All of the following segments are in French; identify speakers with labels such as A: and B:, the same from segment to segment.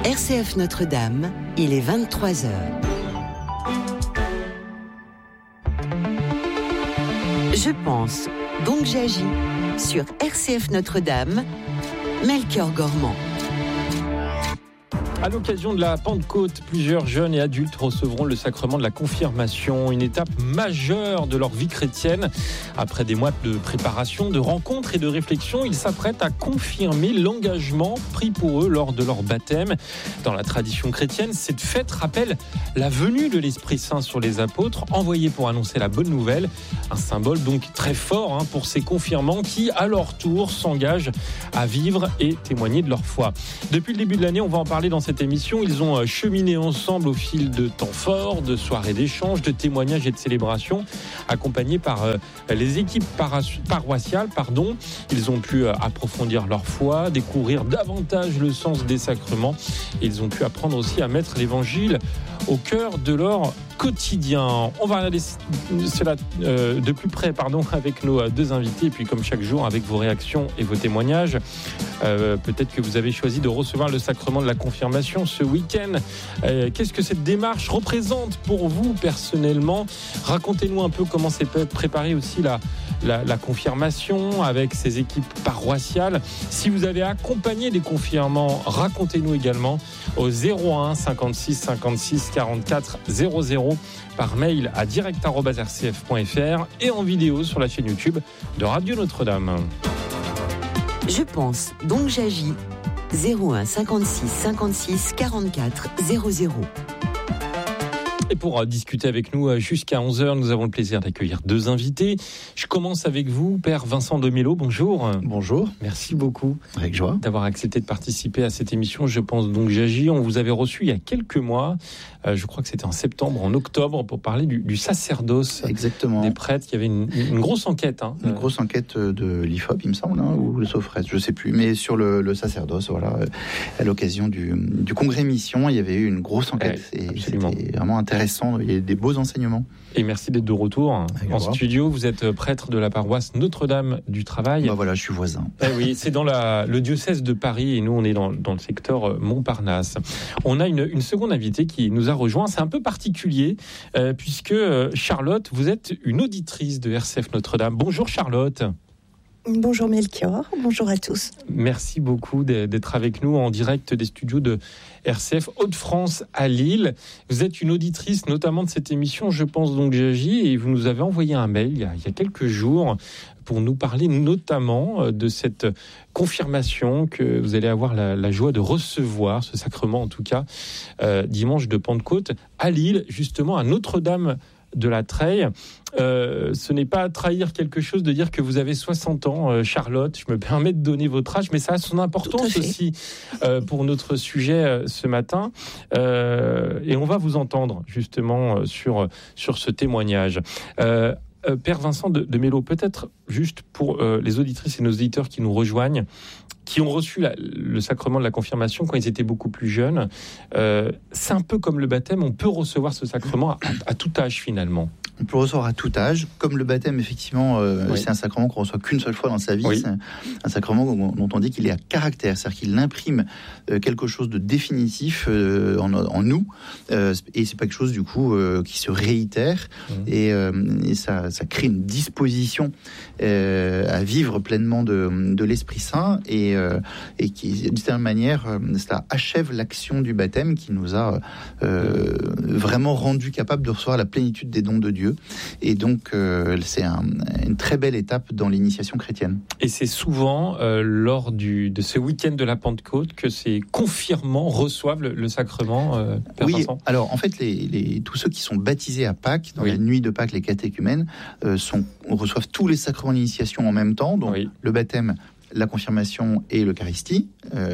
A: RCF Notre-Dame, il est 23h. Je pense, donc j'agis. Sur RCF Notre-Dame, Melchior Gormand.
B: À l'occasion de la Pentecôte, plusieurs jeunes et adultes recevront le sacrement de la confirmation, une étape majeure de leur vie chrétienne. Après des mois de préparation, de rencontres et de réflexion, ils s'apprêtent à confirmer l'engagement pris pour eux lors de leur baptême. Dans la tradition chrétienne, cette fête rappelle la venue de l'Esprit Saint sur les apôtres, envoyés pour annoncer la bonne nouvelle. Un symbole donc très fort pour ces confirmants qui, à leur tour, s'engagent à vivre et témoigner de leur foi. Depuis le début de l'année, on va en parler dans cette émission. Ils ont cheminé ensemble au fil de temps forts, de soirées d'échanges, de témoignages et de célébrations, accompagnés par les équipes paroissiales. Ils ont pu approfondir leur foi, découvrir davantage le sens des sacrements. Ils ont pu apprendre aussi à mettre l'évangile au cœur de leur quotidien. On va regarder cela de plus près avec nos deux invités, et puis comme chaque jour avec vos réactions et vos témoignages. Peut-être que vous avez choisi de recevoir le sacrement de la confirmation ce week-end. Qu'est-ce que cette démarche représente pour vous personnellement ? Racontez-nous un peu comment s'est préparée aussi la confirmation avec ces équipes paroissiales. Si vous avez accompagné des confirmants, racontez-nous également au 01 56 56 44 00 par mail à direct@rcf.fr et en vidéo sur la chaîne YouTube de Radio Notre-Dame.
A: Je pense, donc j'agis. 01 56 56 44 00.
B: Et pour discuter avec nous jusqu'à 11h, nous avons le plaisir d'accueillir deux invités. Je commence avec vous, Père Vincent Demello. Bonjour.
C: Bonjour.
B: Merci beaucoup.
C: Avec joie.
B: D'avoir accepté de participer à cette émission. Je pense donc j'agis. On vous avait reçu il y a quelques mois. Je crois que c'était en septembre, en octobre, pour parler du sacerdoce.
C: Exactement.
B: Des prêtres. Il y avait une grosse enquête.
C: Une grosse enquête de l'IFOP, il me semble, ou le Sofres, je ne sais plus. Mais sur le sacerdoce, voilà. À l'occasion du congrès mission, il y avait eu une grosse enquête.
B: Ouais,
C: et c'était vraiment intéressant. Il y a des beaux enseignements.
B: Et merci d'être de retour en studio. Vous êtes prêtre de la paroisse Notre-Dame du Travail.
C: Voilà, je suis voisin.
B: Oui, c'est dans le diocèse de Paris et nous, on est dans le secteur Montparnasse. On a une seconde invitée qui nous a rejoint. C'est un peu particulier puisque Charlotte, vous êtes une auditrice de RCF Notre-Dame. Bonjour Charlotte.
D: Bonjour Melchior, bonjour à tous.
B: Merci beaucoup d'être avec nous en direct des studios de RCF Hauts-de-France à Lille. Vous êtes une auditrice notamment de cette émission, je pense donc j'agis, et vous nous avez envoyé un mail il y a quelques jours pour nous parler notamment de cette confirmation que vous allez avoir la joie de recevoir, ce sacrement en tout cas, dimanche de Pentecôte à Lille, justement à Notre-Dame de la Treille. Ce n'est pas trahir quelque chose de dire que vous avez 60 ans, Charlotte. Je me permets de donner votre âge, mais ça a son importance aussi pour notre sujet ce matin. Et on va vous entendre justement sur ce témoignage. Père Vincent Demello, peut-être juste pour les auditrices et nos auditeurs qui nous rejoignent, qui ont reçu le sacrement de la confirmation quand ils étaient beaucoup plus jeunes, c'est un peu comme le baptême, on peut recevoir ce sacrement à tout âge finalement.
C: On peut recevoir à tout âge, comme le baptême, effectivement, c'est un sacrement qu'on reçoit qu'une seule fois dans sa vie. Oui. C'est un sacrement dont on dit qu'il est à caractère, c'est-à-dire qu'il imprime quelque chose de définitif en nous, et c'est pas quelque chose du coup qui se réitère, et ça crée une disposition à vivre pleinement de l'Esprit Saint, et qui, d'une certaine manière, cela achève l'action du baptême qui nous a vraiment rendu capables de recevoir la plénitude des dons de Dieu. Et donc, c'est une très belle étape dans l'initiation chrétienne.
B: Et c'est souvent lors de ce week-end de la Pentecôte que ces confirmants reçoivent le sacrement, Père Vincent.
C: Alors en fait, tous ceux qui sont baptisés à Pâques, dans la nuit de Pâques, les catéchumènes, reçoivent tous les sacrements d'initiation en même temps, donc le baptême, la confirmation et l'Eucharistie.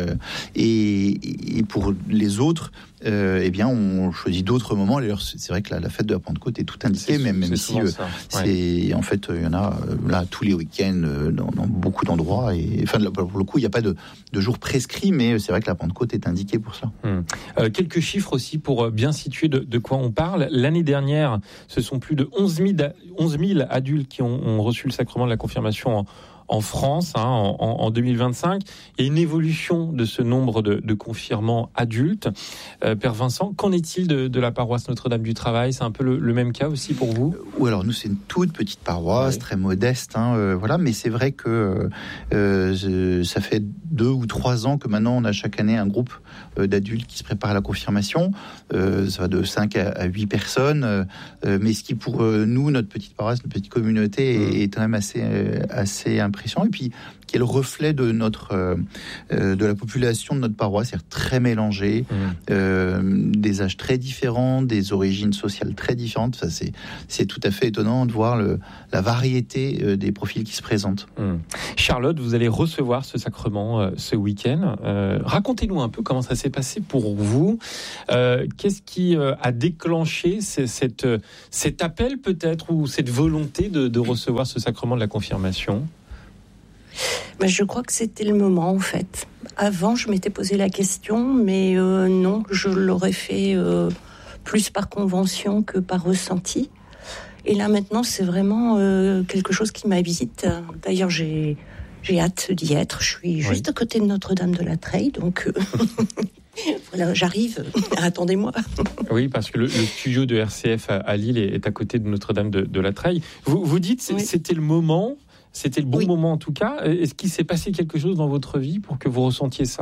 C: Et pour les autres, on choisit d'autres moments. D'ailleurs, c'est vrai que la fête de la Pentecôte est tout indiquée, même si en fait, il y en a là tous les week-ends dans beaucoup d'endroits. Et enfin, pour le coup, il n'y a pas de jour prescrit, mais c'est vrai que la Pentecôte est indiquée pour cela.
B: Quelques chiffres aussi pour bien situer de quoi on parle. L'année dernière, ce sont plus de 11 000 adultes qui ont reçu le sacrement de la confirmation en France en 2025. Il y a une évolution de ce nombre de confirmants adultes. Père Vincent, qu'en est-il de la paroisse Notre-Dame du Travail ? C'est un peu le même cas aussi pour vous ?
C: Ou alors nous, c'est une toute petite paroisse, très modeste, voilà. Mais c'est vrai que ça fait 2 ou 3 ans que maintenant on a chaque année un groupe d'adultes qui se préparent à la confirmation. Ça va de 5 à 8 personnes. Mais ce qui pour nous, notre petite paroisse, notre petite communauté, est quand même assez impressionnant. Et puis qui est le reflet de de la population de notre paroisse, c'est-à-dire très mélangée, des âges très différents, des origines sociales très différentes. Ça, c'est tout à fait étonnant de voir la variété des profils qui se présentent.
B: Charlotte, vous allez recevoir ce sacrement ce week-end. Racontez-nous un peu comment ça s'est passé pour vous. Qu'est-ce qui a déclenché cet appel peut-être, ou cette volonté de recevoir ce sacrement de la confirmation ?
D: Je crois que c'était le moment, en fait. Avant, je m'étais posé la question, mais non, je l'aurais fait plus par convention que par ressenti. Et là, maintenant, c'est vraiment quelque chose qui m'habite. D'ailleurs, j'ai hâte d'y être. Je suis juste à côté de Notre-Dame de la Treille, donc... Voilà, j'arrive, attendez-moi.
B: Oui, parce que le studio de RCF à Lille est à côté de Notre-Dame de la Treille. Vous dites c'était le moment, c'était le bon moment en tout cas. Est-ce qu'il s'est passé quelque chose dans votre vie pour que vous ressentiez ça ?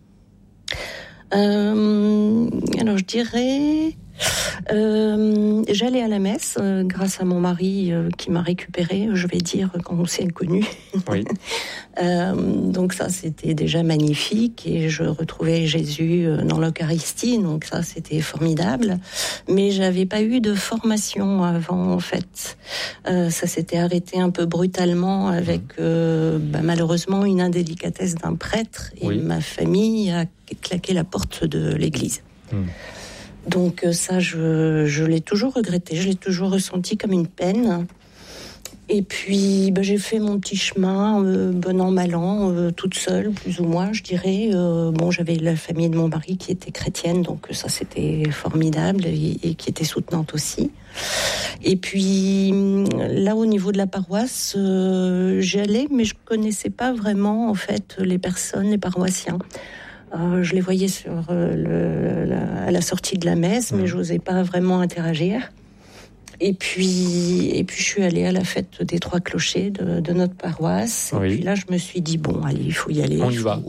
D: Alors je dirais... j'allais à la messe grâce à mon mari qui m'a récupérée, je vais dire, quand on s'est connus. Oui. Donc ça, c'était déjà magnifique, et je retrouvais Jésus dans l'Eucharistie, donc ça, c'était formidable. Mais j'avais pas eu de formation avant, en fait. Ça s'était arrêté un peu brutalement avec malheureusement une indélicatesse d'un prêtre, et ma famille a claqué la porte de l'église. Donc ça, je l'ai toujours regretté, je l'ai toujours ressenti comme une peine. Et puis, j'ai fait mon petit chemin, bon an, mal an, toute seule, plus ou moins, je dirais. J'avais la famille de mon mari qui était chrétienne, donc ça, c'était formidable, et qui était soutenante aussi. Et puis, là, au niveau de la paroisse, j'allais, mais je connaissais pas vraiment, en fait, les personnes, les paroissiens. Je les voyais à la sortie de la messe, mais j'osais pas vraiment interagir. Et puis je suis allée à la fête des 3 clochers de notre paroisse. Et puis là, je me suis dit, bon, allez, il faut y aller.
B: On y va.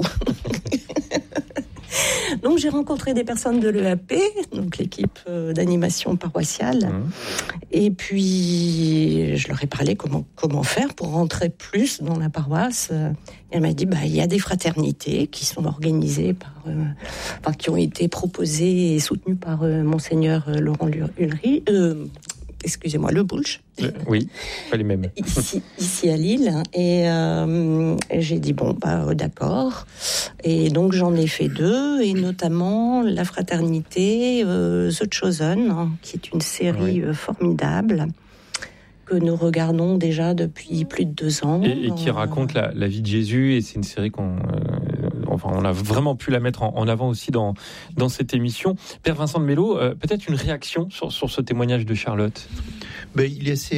D: Donc, j'ai rencontré des personnes de l'EAP, donc l'équipe d'animation paroissiale. Et puis, je leur ai parlé comment faire pour rentrer plus dans la paroisse. Et elle m'a dit, il y a des fraternités qui sont organisées qui ont été proposées et soutenues par Monseigneur Laurent Ulrich. Excusez-moi, Le Boulch.
B: Oui, pas les mêmes.
D: Ici à Lille. Et j'ai dit, d'accord. Et donc, j'en ai fait 2, et notamment la fraternité The Chosen, qui est une série formidable que nous regardons déjà depuis plus de 2 ans.
B: Et qui raconte la vie de Jésus, et c'est une série on a vraiment pu la mettre en avant aussi dans cette émission. Père Vincent de Mello, peut-être une réaction sur ce témoignage de Charlotte ?
C: Il est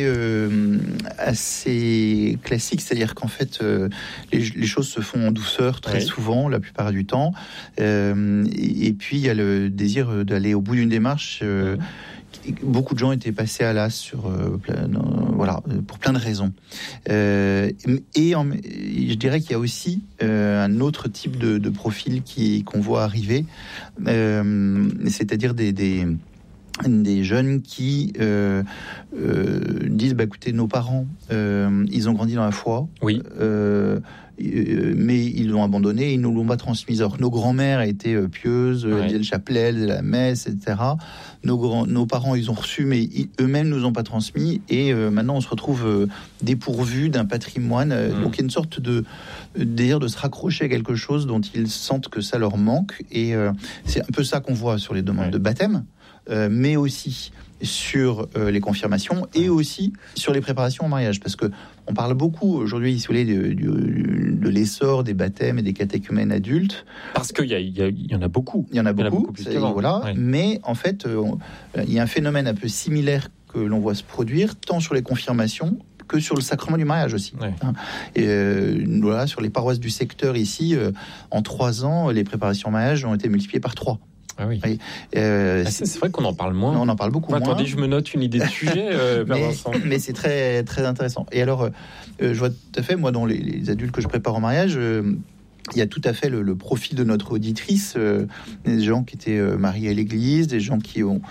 C: assez classique, c'est-à-dire qu'en fait, les choses se font en douceur très souvent, la plupart du temps. Et puis, il y a le désir d'aller au bout d'une démarche. Beaucoup de gens étaient passés à l'as pour plein de raisons. Et je dirais qu'il y a aussi un autre type de profil qu'on voit arriver, c'est-à-dire des jeunes qui disent écoutez, nos parents ils ont grandi dans la foi, mais ils l'ont abandonné, ils ne l'ont pas transmise. Alors que nos grands-mères étaient pieuses, elles faisaient le chapelet, elles faisaient la messe, etc. Nos parents, ils ont reçu, mais eux-mêmes ne nous ont pas transmis. Et maintenant, on se retrouve dépourvus d'un patrimoine. Donc, il y a une sorte de désir de se raccrocher à quelque chose dont ils sentent que ça leur manque. Et c'est un peu ça qu'on voit sur les demandes de baptême, mais aussi sur les confirmations, et aussi sur les préparations au mariage, parce que on parle beaucoup aujourd'hui, si vous voulez, de l'essor des baptêmes et des catéchumènes adultes.
B: Parce qu'il y en a beaucoup.
C: Il y en a beaucoup plus qu'avant. Mais en fait, il y a un phénomène un peu similaire que l'on voit se produire, tant sur les confirmations que sur le sacrement du mariage aussi.
B: Ouais.
C: Et voilà, sur les paroisses du secteur ici, en 3 ans, les préparations au mariage ont été multipliées par 3.
B: Ah oui. C'est vrai qu'on en parle moins.
C: On en parle beaucoup moins.
B: Attendez, je me note une idée de sujet, Vincent.
C: Mais c'est très, très intéressant. Et alors, je vois tout à fait, moi, dans les adultes que je prépare au mariage, il y a tout à fait le profil de notre auditrice, des gens qui étaient mariés à l'église, des gens qui ont...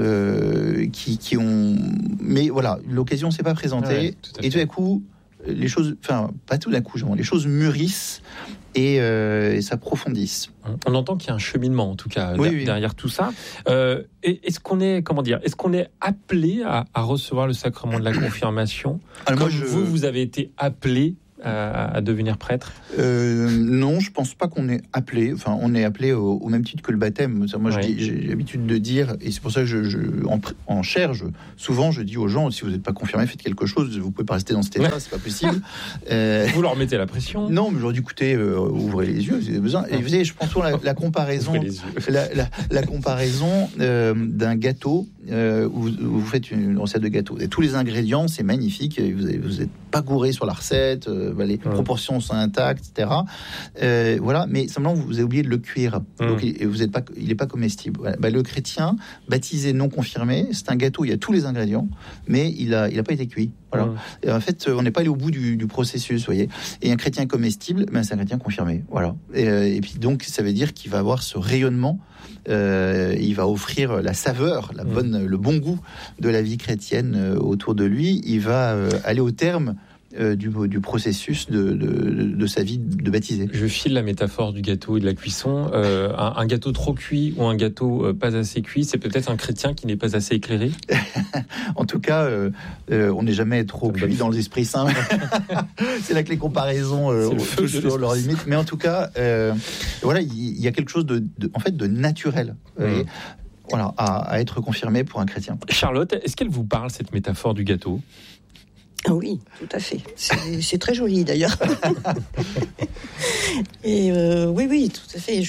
C: Mais voilà, l'occasion ne s'est pas présentée. Et tout d'un coup, les choses... Enfin, pas tout d'un coup, les choses mûrissent et s'approfondissent.
B: On entend qu'il y a un cheminement, en tout cas, derrière tout ça. Est-ce qu'on est, est-ce qu'on est appelé à recevoir le sacrement de la confirmation ? Alors, vous avez été appelé à devenir prêtre ?
C: Non, je pense pas qu'on est appelé. Enfin, on est appelé au même titre que le baptême. Moi, j'ai l'habitude de dire, et c'est pour ça que en chair, souvent, je dis aux gens, si vous n'êtes pas confirmé, faites quelque chose. Vous pouvez pas rester dans cet état, c'est pas possible.
B: Vous leur mettez la pression ?
C: Non, mais je leur dis, écoutez, ouvrez les yeux, vous avez besoin. Et vous savez, je prends toujours la comparaison, la comparaison d'un gâteau où vous faites une recette de gâteau. Et tous les ingrédients, c'est magnifique. Vous n'êtes pas gouré sur la recette. Les proportions sont intactes, etc. Voilà, mais simplement vous avez oublié de le cuire, donc il n'est pas comestible. Voilà. Le chrétien baptisé non confirmé, c'est un gâteau, il y a tous les ingrédients, mais il a pas été cuit. Voilà. Et en fait, on n'est pas allé au bout du processus, vous voyez. Et un chrétien comestible, c'est un chrétien confirmé. Voilà. Et puis donc, ça veut dire qu'il va avoir ce rayonnement. Il va offrir la saveur, le bon goût de la vie chrétienne autour de lui. Il va aller au terme du processus de sa vie de baptisé.
B: Je file la métaphore du gâteau et de la cuisson. Un gâteau trop cuit ou un gâteau pas assez cuit, c'est peut-être un chrétien qui n'est pas assez éclairé.
C: En tout cas, on n'est jamais trop cuit dans l'Esprit Saint. C'est là que les comparaisons touchent sur leurs limites. Mais en tout cas, voilà, il y a quelque chose de naturel. Voilà, à être confirmé pour un chrétien.
B: Charlotte, est-ce qu'elle vous parle, cette métaphore du gâteau ?
D: Ah oui, tout à fait. C'est très joli d'ailleurs. Et oui, tout à fait.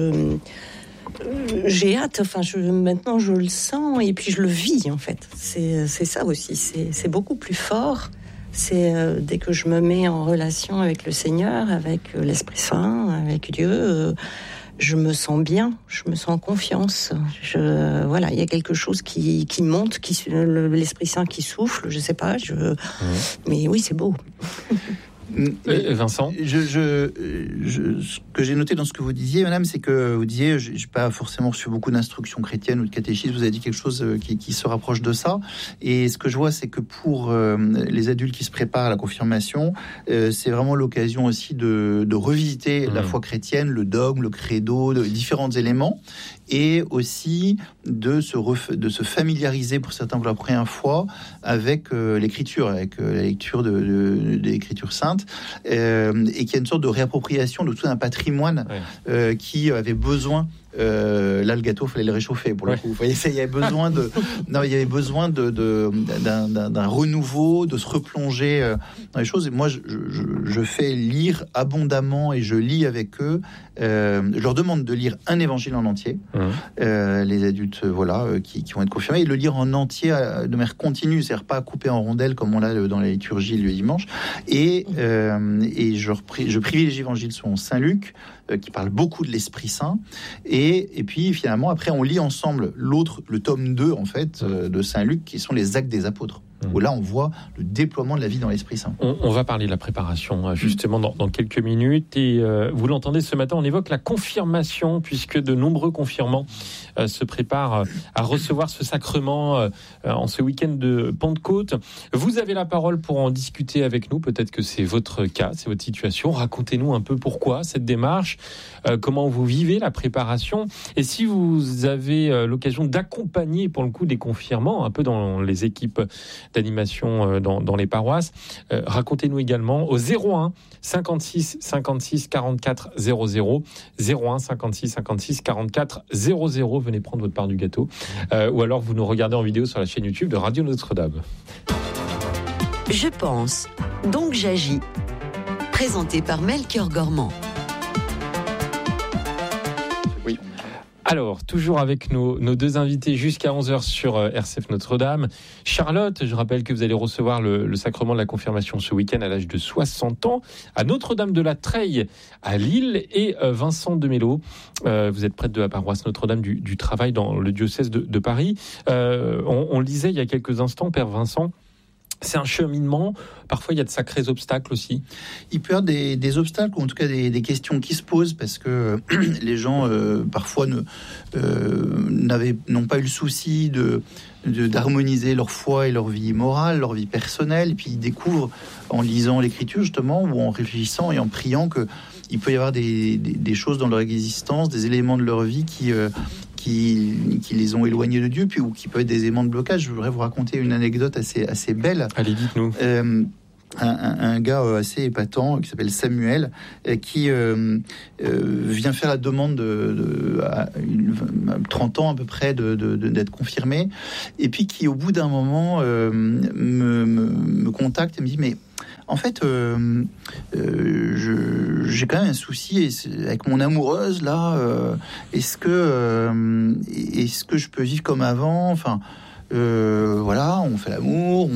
D: J'ai hâte. Enfin, maintenant je le sens et puis je le vis en fait. C'est ça aussi. C'est beaucoup plus fort. C'est dès que je me mets en relation avec le Seigneur, avec l'Esprit Saint, avec Dieu. Je me sens bien, je me sens en confiance. Voilà, il y a quelque chose qui monte, l'Esprit Saint qui souffle, je sais pas. Mais oui, c'est beau.
B: Vincent,
C: ce que j'ai noté dans ce que vous disiez, madame, c'est que vous disiez, j'ai pas forcément reçu beaucoup d'instructions chrétiennes ou de catéchisme. Vous avez dit quelque chose qui se rapproche de ça. Et ce que je vois, c'est que pour les adultes qui se préparent à la confirmation, c'est vraiment l'occasion aussi de revisiter la foi chrétienne, le dogme, le credo, différents éléments, et aussi de se familiariser pour certains pour la première fois avec l'écriture, avec la lecture de l'Écriture sainte, et qu'il y a une sorte de réappropriation de tout un patrimoine qui avait besoin. Là, le gâteau, fallait le réchauffer pour le coup. Vous voyez, il y avait besoin d'un renouveau, de se replonger dans les choses. Et moi, je fais lire abondamment et je lis avec eux. Je leur demande de lire un évangile en entier. Les adultes, qui vont être confirmés, et le lire en entier de manière continue, c'est-à-dire pas coupé en rondelles comme on l'a dans la liturgie le dimanche. Et je privilégie l'évangile selon Saint Luc, qui parle beaucoup de l'Esprit Saint, et puis finalement après on lit ensemble le tome 2 en fait de Saint Luc, qui sont les actes des apôtres, où là on voit le déploiement de la vie dans l'Esprit Saint. On va parler de la préparation justement dans quelques minutes, et vous l'entendez ce matin, on évoque la confirmation, puisque de nombreux confirmants se préparent à recevoir ce sacrement en ce week-end de Pentecôte. Vous avez la parole pour en discuter avec nous, peut-être que c'est votre cas, c'est votre situation. Racontez-nous un peu pourquoi cette démarche, comment vous vivez la préparation, et si vous avez l'occasion d'accompagner pour le coup des confirmants un peu dans les équipes d'animation dans les paroisses, racontez-nous également au 01 56 56 44 00, 01 56 56 44 00. Venez prendre votre part du gâteau, ou alors vous nous regardez en vidéo sur la chaîne YouTube de Radio Notre-Dame.
A: Je pense, donc j'agis. Présenté par Melchior Gormand.
B: Alors, toujours avec nos deux invités jusqu'à 11h sur RCF Notre-Dame. Charlotte, je rappelle que vous allez recevoir le sacrement de la confirmation ce week-end à l'âge de 60 ans à Notre-Dame de la Treille à Lille. Et Vincent Demello, vous êtes prêtre de la paroisse Notre-Dame du Travail dans le diocèse de Paris. On le disait il y a quelques instants, Père Vincent, c'est un cheminement. Parfois, il y a de sacrés obstacles aussi.
C: Il peut y avoir des obstacles, ou en tout cas des questions qui se posent, parce que les gens, parfois, n'ont pas eu le souci d'harmoniser leur foi et leur vie morale, leur vie personnelle. Et puis, ils découvrent, en lisant l'Écriture, justement, ou en réfléchissant et en priant, qu'il peut y avoir des choses dans leur existence, des éléments de leur vie qui les ont éloignés de Dieu, puis ou qui peuvent être des éléments de blocage. Je voudrais vous raconter une anecdote assez belle.
B: Allez, dites-nous.
C: Un gars assez épatant qui s'appelle Samuel, qui vient faire la demande à 30 ans à peu près d'être confirmé, et puis qui au bout d'un moment me contacte et me dit: mais en fait, j'ai quand même un souci avec mon amoureuse là. Est-ce que je peux vivre comme avant? Enfin, voilà, on fait l'amour,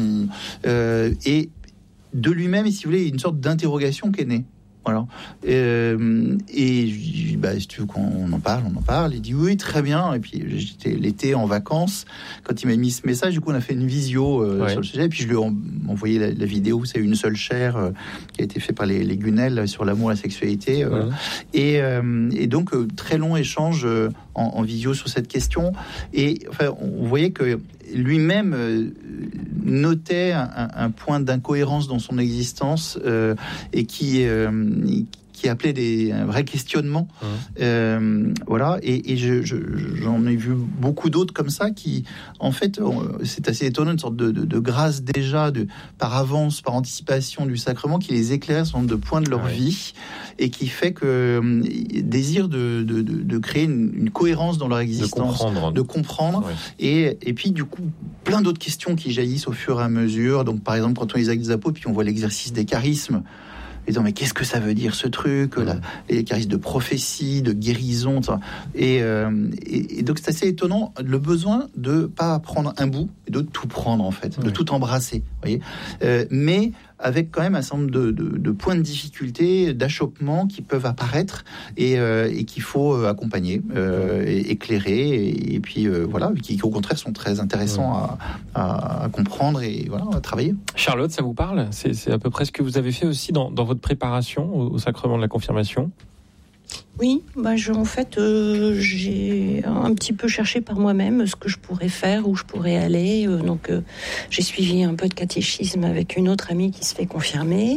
C: et de lui-même, si vous voulez, une sorte d'interrogation qui est née. Voilà. Et je dis, si tu veux qu'on en parle, on en parle. Il dit oui, très bien. Et puis j'étais l'été en vacances quand il m'a mis ce message. Du coup, on a fait une visio sur le sujet. Et puis je lui ai envoyé la vidéo. C'est Une seule chair qui a été fait par les Gunel sur l'amour et la sexualité. Et donc très long échange en visio sur cette question. Et enfin, on voyait que lui-même notait un point d'incohérence dans son existence et qui appelait un vrai questionnement. Voilà, et j'en ai vu beaucoup d'autres comme ça qui, en fait, c'est assez étonnant, une sorte de grâce déjà, par avance, par anticipation du sacrement, qui les éclaire sur un nombre de points de leur vie, et qui fait que désir de créer une cohérence dans leur existence, de comprendre. Et puis du coup, plein d'autres questions qui jaillissent au fur et à mesure. Donc par exemple, quand on lit les Actes des Apôtres, puis on voit l'exercice des charismes, et disant, mais qu'est-ce que ça veut dire ce truc, les charismes de prophétie, de guérison, et donc c'est assez étonnant, le besoin de pas prendre un bout, et de tout prendre en fait, de tout embrasser, voyez, mais avec quand même un certain nombre de points de difficulté, d'achoppement qui peuvent apparaître et qu'il faut accompagner, et éclairer, et puis voilà, qui au contraire sont très intéressants à comprendre et voilà, à travailler.
B: Charlotte, ça vous parle ? C'est à peu près ce que vous avez fait aussi dans votre préparation au sacrement de la confirmation ?
D: Oui, en fait, j'ai un petit peu cherché par moi-même ce que je pourrais faire, où je pourrais aller. Donc, j'ai suivi un peu de catéchisme avec une autre amie qui se fait confirmer.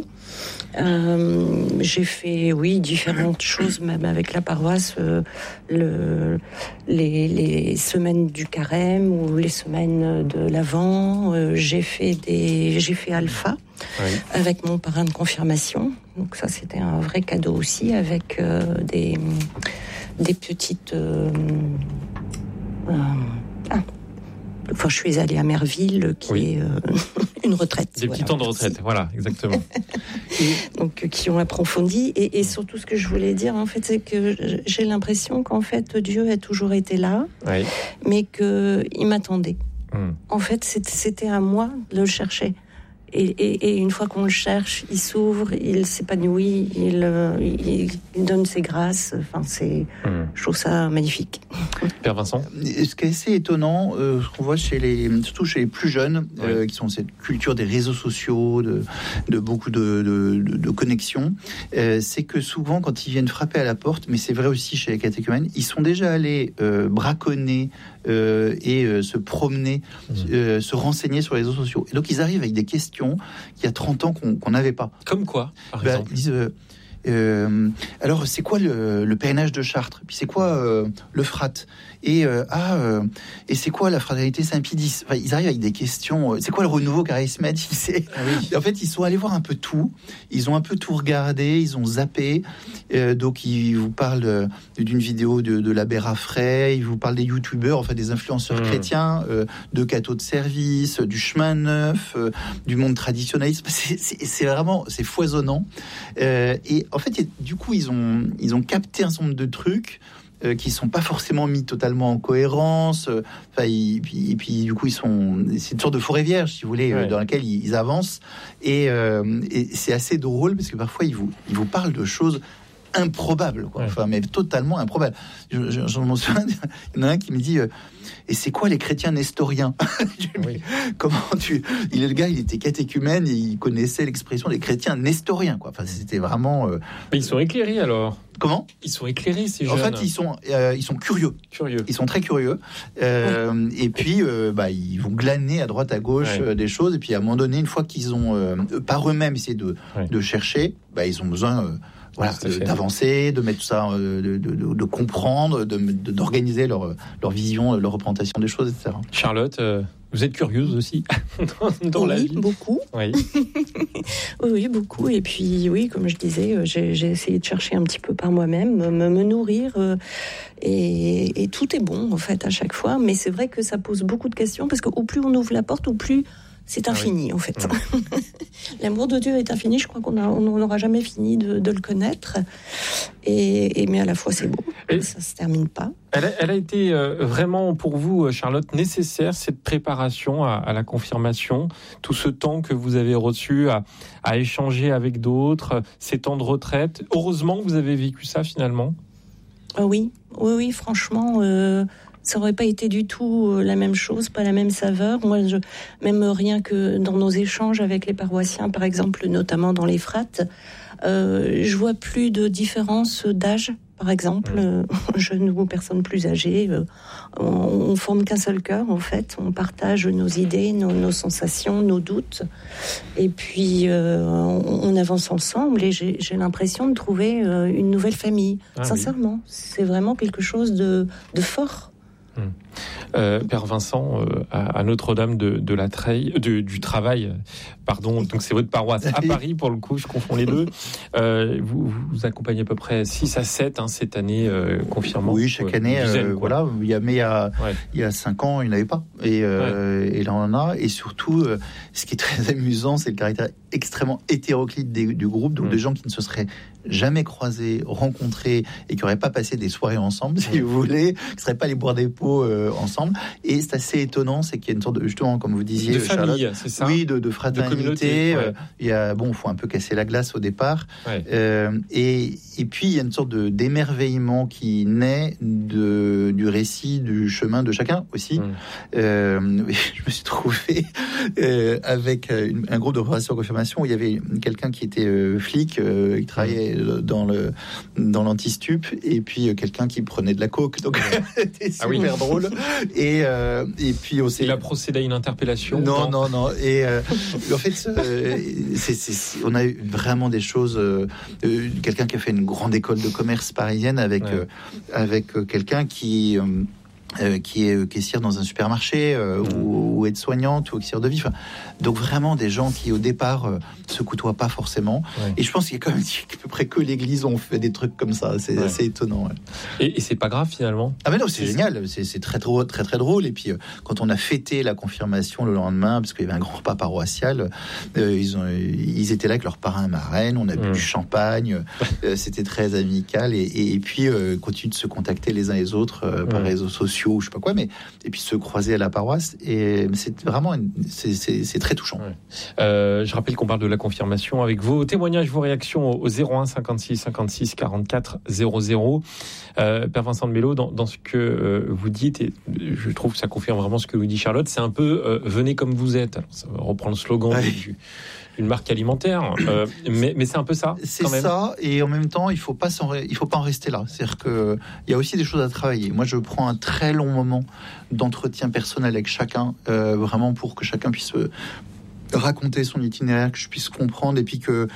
D: J'ai fait, différentes choses, même avec la paroisse, les semaines du carême ou les semaines de l'Avent. J'ai fait Alpha avec mon parrain de confirmation. Donc ça, c'était un vrai cadeau aussi, avec des petites... je suis allée à Merville, qui est une retraite.
B: Des petits temps de retraite, voilà, exactement.
D: Donc, qui ont approfondi. Et surtout, ce que je voulais dire, en fait, c'est que j'ai l'impression qu'en fait, Dieu a toujours été là, mais qu'il m'attendait. En fait, c'était à moi de le chercher. Et une fois qu'on le cherche, il s'ouvre, il s'épanouit, il donne ses grâces. Enfin, je trouve ça magnifique.
B: Père Vincent ?
C: Ce qui est assez étonnant, ce qu'on voit surtout chez les plus jeunes, qui sont cette culture des réseaux sociaux, de beaucoup de connexions, c'est que souvent, quand ils viennent frapper à la porte, mais c'est vrai aussi chez les catéchumènes, ils sont déjà allés braconner et se promener, se renseigner sur les réseaux sociaux. Et donc, ils arrivent avec des questions qu'il y a 30 ans qu'on n'avait pas.
B: Comme quoi, par exemple ?
C: Ils disent, alors, c'est quoi le PNH de Chartres ? Puis c'est quoi l'Euphrate ? Et c'est quoi la fraternité Saint-Pie-X ? Enfin, ils arrivent avec des questions. C'est quoi le renouveau charismatique ? En fait, ils sont allés voir un peu tout. Ils ont un peu tout regardé. Ils ont zappé. Donc, ils vous parlent d'une vidéo de l'abbé Raffray. Ils vous parlent des youtubeurs, enfin des influenceurs chrétiens, de cathos de service, du chemin neuf, du monde traditionnaliste. C'est foisonnant. Et en fait, du coup, ils ont capté un certain nombre de trucs qui sont pas forcément mis totalement en cohérence. Et puis du coup, c'est une sorte de forêt vierge, si vous voulez, dans laquelle ils avancent. Et c'est assez drôle parce que parfois ils vous parlent de choses improbables, quoi. Enfin, mais totalement improbables. Je m'en souviens, il y en a un qui me dit et c'est quoi les chrétiens nestoriens? Comment il est le gars, il était catéchumène et il connaissait l'expression des chrétiens nestoriens, quoi. Enfin, c'était vraiment.
B: Mais ils sont éclairés alors.
C: Comment?
B: Ils sont éclairés, ces jeunes.
C: En fait, ils sont curieux. Ils sont très curieux. Et puis, ils vont glaner à droite, à gauche des choses. Et puis, à un moment donné, une fois qu'ils ont, par eux-mêmes, essayé de chercher, ils ont besoin d'avancer, de mettre tout ça, de comprendre, d'organiser leur vision, leur représentation des choses, etc.
B: Charlotte, vous êtes curieuse aussi dans la vie?
D: Beaucoup.
B: Oui,
D: oui, beaucoup. Et puis, oui, comme je disais, j'ai essayé de chercher un petit peu par moi-même, me nourrir. Et tout est bon, en fait, à chaque fois. Mais c'est vrai que ça pose beaucoup de questions, parce qu'au plus on ouvre la porte, au plus c'est infini, en fait. L'amour de Dieu est infini. Je crois qu'on n'aura jamais fini de le connaître. Mais à la fois, c'est beau. Ça ne se termine pas.
B: Elle a été vraiment, pour vous, Charlotte, nécessaire, cette préparation à la confirmation, tout ce temps que vous avez reçu à échanger avec d'autres, ces temps de retraite. Heureusement que vous avez vécu ça, finalement.
D: Oui, franchement... ça n'aurait pas été du tout la même chose, pas la même saveur. Moi, même rien que dans nos échanges avec les paroissiens, par exemple, notamment dans les frates, je vois plus de différence d'âge, par exemple, jeunes ou personnes plus âgées. On forme qu'un seul cœur, en fait. On partage nos idées, nos sensations, nos doutes. Et puis, on avance ensemble et j'ai l'impression de trouver une nouvelle famille. Sincèrement, c'est vraiment quelque chose de fort.
B: Père Vincent, à Notre-Dame de la Treille, du Travail, pardon, donc c'est votre paroisse à Paris, pour le coup, je confonds les deux. Vous accompagnez à peu près 6 à 7 cette année, confirmant.
C: Oui, chaque année, voilà. Il y a 5 ans, il n'y en avait pas. Et là, on en a. Et surtout, ce qui est très amusant, c'est le caractère extrêmement hétéroclite du groupe, donc des gens qui ne se seraient jamais croisés, rencontrés, et qui n'auraient pas passé des soirées ensemble, si vous voulez, qui ne seraient pas allés boire des pots ensemble. Et c'est assez étonnant, c'est qu'il y a une sorte de, justement, comme vous disiez,
B: de famille,
C: Charlotte,
B: c'est ça?
C: Oui, de fraternité. Il y a, faut un peu casser la glace au départ. Et puis, il y a une sorte d'émerveillement qui naît du récit, du chemin de chacun aussi. Je me suis trouvé avec un groupe de préparation en confirmation où il y avait quelqu'un qui était flic, qui travaillait dans l'antistup, et puis quelqu'un qui prenait de la coke. Donc, c'était super drôle. Et puis on s'est...
B: Il a procédé à une interpellation?
C: Non. Et en fait, on a eu vraiment des choses. Quelqu'un qui a fait une grande école de commerce parisienne avec quelqu'un qui est caissière dans un supermarché ou aide-soignante ou caissière de vie. Donc vraiment des gens qui au départ se côtoient pas forcément. Et je pense qu'il y a quand même à peu près que l'Église ont fait des trucs comme ça. C'est assez étonnant.
B: Et c'est pas grave finalement? Ah
C: mais non, c'est génial. C'est très drôle, très très drôle. Et puis quand on a fêté la confirmation le lendemain, parce qu'il y avait un grand repas paroissial, ils étaient là avec leurs parrains et marraines. On a bu du champagne. C'était très amical. Et puis continuent de se contacter les uns les autres par réseaux sociaux ou je sais pas quoi, et puis se croiser à la paroisse, et c'est vraiment c'est très touchant.
B: Je rappelle qu'on parle de la confirmation avec vos témoignages, vos réactions au 01 56 56 44 00. Père Vincent de Mello, dans ce que vous dites, et je trouve que ça confirme vraiment ce que vous dit Charlotte, c'est un peu venez comme vous êtes. Alors, ça reprend le slogan une marque alimentaire, mais c'est un peu ça.
C: C'est
B: quand même.
C: Ça, et en même temps, il faut pas en rester là. C'est-à-dire que il y a aussi des choses à travailler. Moi, je prends un très long moment d'entretien personnel avec chacun, vraiment pour que chacun puisse raconter son itinéraire, que je puisse comprendre, et puis que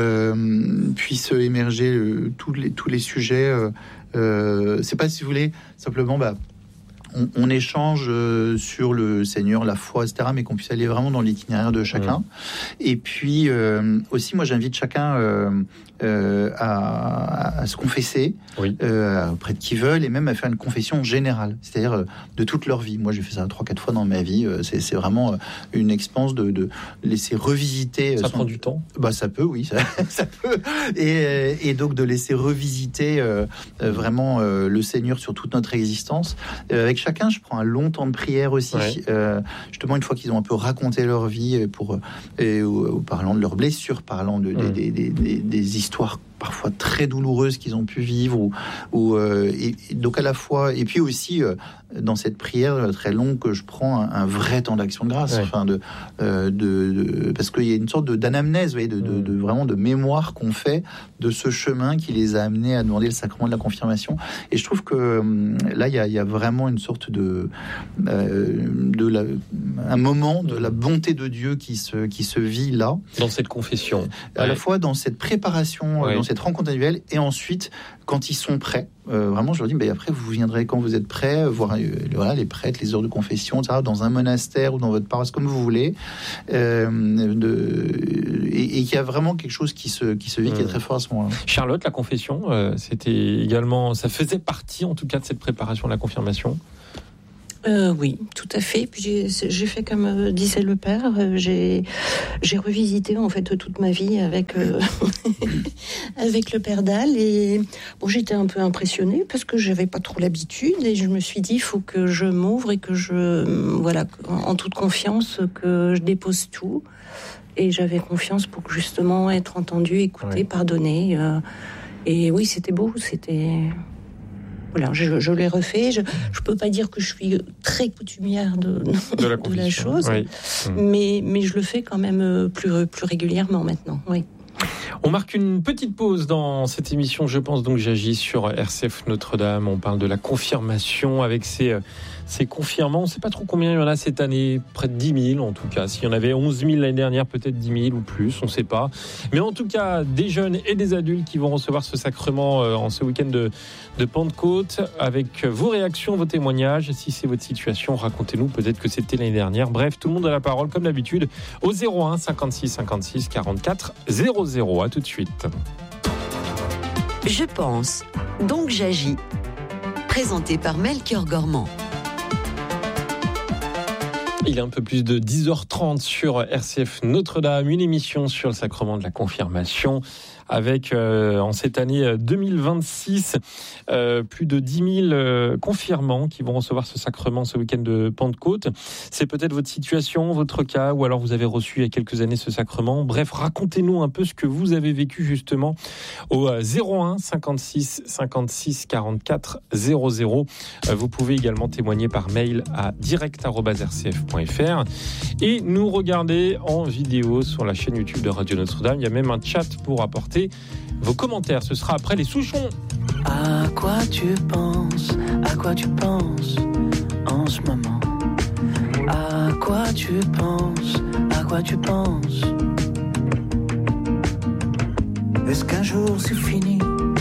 C: puisse émerger tous les sujets. C'est pas, si vous voulez, simplement on échange sur le Seigneur, la foi, etc., mais qu'on puisse aller vraiment dans l'itinéraire de chacun. Et puis aussi, moi, j'invite chacun à se confesser auprès de qui veulent, et même à faire une confession générale, c'est-à-dire de toute leur vie. Moi, j'ai fait ça 3-4 fois dans ma vie. C'est vraiment une expérience de laisser revisiter.
B: Ça prend du temps.
C: Ça peut, oui, ça peut. Et donc de laisser revisiter vraiment le Seigneur sur toute notre existence. Avec chacun, je prends un long temps de prière aussi. Justement, une fois qu'ils ont un peu raconté leur vie, parlant de leurs blessures, parlant des histoires parfois très douloureuses qu'ils ont pu vivre, et donc à la fois, et puis aussi dans cette prière très longue, que je prends un vrai temps d'action de grâce, parce qu'il y a une sorte d'anamnèse, de vraiment de mémoire qu'on fait de ce chemin qui les a amenés à demander le sacrement de la confirmation. Et je trouve que là, il y a vraiment une sorte un moment de la bonté de Dieu qui se vit là,
B: dans cette confession,
C: à la fois dans cette préparation, dans cette rencontre annuelle, et ensuite quand ils sont prêts. Vraiment, je leur dis, après, vous viendrez quand vous êtes prêts, voir les prêtres, les heures de confession, etc., dans un monastère ou dans votre paroisse, comme vous voulez. Et qu'il y a vraiment quelque chose qui se vit, qui est très fort à ce moment-là.
B: Charlotte, la confession, c'était également, ça faisait partie, en tout cas, de cette préparation de la confirmation.
D: Oui, tout à fait. Puis j'ai fait comme disait le père. J'ai revisité en fait toute ma vie avec avec le père Dalle, et j'étais un peu impressionnée parce que j'avais pas trop l'habitude, et je me suis dit il faut que je m'ouvre et que en toute confiance, que je dépose tout. Et j'avais confiance pour justement être entendue, écoutée, pardonnée. Et oui, c'était beau, c'était. Voilà, je l'ai refait. Je peux pas dire que je suis très coutumière de la chose, mais je le fais quand même plus régulièrement maintenant. Oui.
B: On marque une petite pause dans cette émission, je pense donc j'agis, sur RCF Notre-Dame. On parle de la confirmation avec ces confirmants. On ne sait pas trop combien il y en a cette année, près de 10 000 en tout cas. S'il y en avait 11 000 l'année dernière, peut-être 10 000 ou plus, on ne sait pas. Mais en tout cas, des jeunes et des adultes qui vont recevoir ce sacrement en ce week-end de Pentecôte. Avec vos réactions, vos témoignages, si c'est votre situation, racontez-nous, peut-être que c'était l'année dernière. Bref, tout le monde a la parole comme d'habitude au 01 56 56 44 00. À tout de suite.
A: Je pense, donc j'agis. Présenté par Melchior Gormand.
B: Il est un peu plus de 10h30 sur RCF Notre-Dame, une émission sur le sacrement de la confirmation, avec en cette année 2026 plus de 10 000 confirmants qui vont recevoir ce sacrement ce week-end de Pentecôte. C'est peut-être votre situation, votre cas, ou alors vous avez reçu il y a quelques années ce sacrement. Bref, racontez-nous un peu ce que vous avez vécu justement au 01 56 56 44 00. Vous pouvez également témoigner par mail à direct@rcf.fr et nous regarder en vidéo sur la chaîne YouTube de Radio Notre-Dame. Il y a même un chat pour apporter vos commentaires. Ce sera après les Souchons.
E: À quoi tu penses en ce moment? À quoi tu penses? Est-ce qu'un jour c'est fini?